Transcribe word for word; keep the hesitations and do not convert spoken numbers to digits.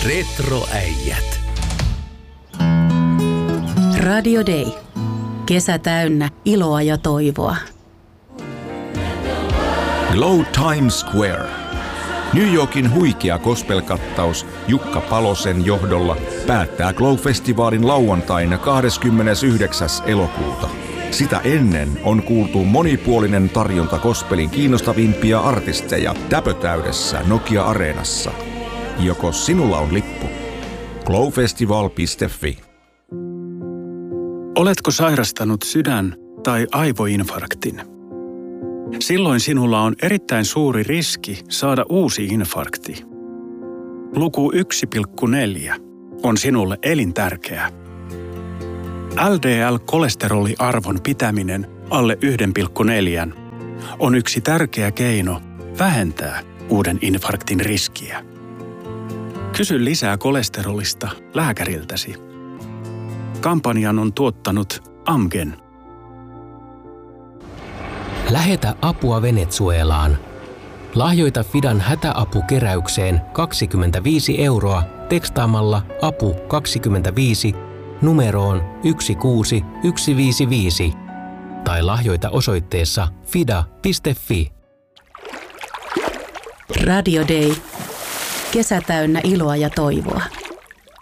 Retroäijät. Radio Day. Kesä täynnä iloa ja toivoa. Glow Times Square. New Yorkin huikea gospel-kattaus Jukka Palosen johdolla päättää Glow-festivaalin lauantaina kahdeskymmenesyhdeksäs elokuuta. Sitä ennen on kuultu monipuolinen tarjonta gospelin kiinnostavimpia artisteja täpötäydessä Nokia-areenassa. Joko sinulla on lippu? glowfestival piste fi. Oletko sairastanut sydän- tai aivoinfarktin? Silloin sinulla on erittäin suuri riski saada uusi infarkti. Luku yksi pilkku neljä on sinulle elintärkeä. L D L-kolesteroliarvon pitäminen alle yksi pilkku neljä on yksi tärkeä keino vähentää uuden infarktin riskiä. Kysy lisää kolesterolista lääkäriltäsi. Kampanjan on tuottanut Amgen. Lähetä apua Venezuelaan. Lahjoita Fidan hätäapukeräykseen kaksikymmentäviisi euroa tekstaamalla apu kaksikymmentäviisi numeroon yksi kuusi yksi viisi viisi tai lahjoita osoitteessa fida piste fi. Radio Day. Kesä täynnä iloa ja toivoa.